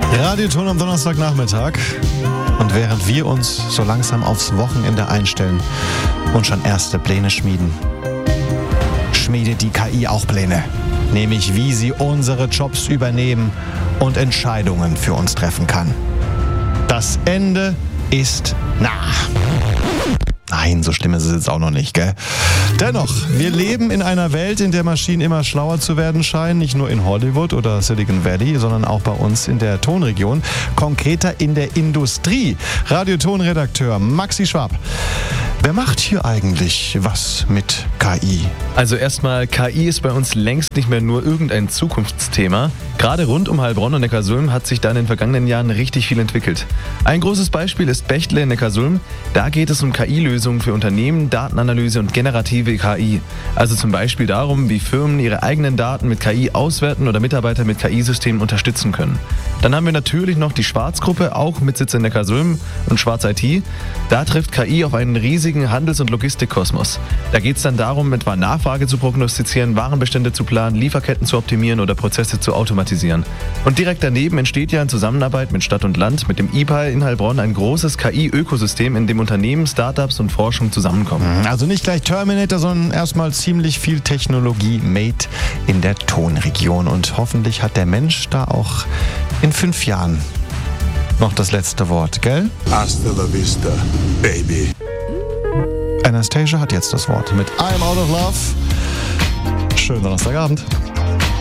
Radioton am Donnerstagnachmittag. Und während wir uns so langsam aufs Wochenende einstellen und schon erste Pläne schmieden, schmiedet die KI auch Pläne. Nämlich wie sie unsere Jobs übernehmen und Entscheidungen für uns treffen kann. Das Ende ist nah. Nein, so schlimm ist es jetzt auch noch nicht, gell? Dennoch, wir leben in einer Welt, in der Maschinen immer schlauer zu werden scheinen. Nicht nur in Hollywood oder Silicon Valley, sondern auch bei uns in der Tonregion. Konkreter in der Industrie. Radioton-Redakteur Maxi Schwab. Wer macht hier eigentlich was mit KI? Also erstmal, KI ist bei uns längst nicht mehr nur irgendein Zukunftsthema. Gerade rund um Heilbronn und Neckarsulm hat sich da in den vergangenen Jahren richtig viel entwickelt. Ein großes Beispiel ist Bechtle in Neckarsulm. Da geht es um KI-Lösungen für Unternehmen, Datenanalyse und generative KI. Also zum Beispiel darum, wie Firmen ihre eigenen Daten mit KI auswerten oder Mitarbeiter mit KI-Systemen unterstützen können. Dann haben wir natürlich noch die Schwarz-Gruppe, auch mit Sitz in Neckarsulm und Schwarz IT. Da trifft KI auf einen riesigen Handels- und Logistikkosmos. Da geht es dann darum, etwa Nachfrage zu prognostizieren, Warenbestände zu planen, Lieferketten zu optimieren oder Prozesse zu automatisieren. Und direkt daneben entsteht ja in Zusammenarbeit mit Stadt und Land, mit dem IPAL in Heilbronn, ein großes KI-Ökosystem, in dem Unternehmen, Startups und Forschung zusammenkommen. Also nicht gleich Terminator, sondern erstmal ziemlich viel Technologie made in der Tonregion. Und hoffentlich hat der Mensch da auch in 5 Jahren noch das letzte Wort, gell? Hasta la vista, baby. Anastasia hat jetzt das Wort mit I'm Out of Love. Schönen Donnerstagabend.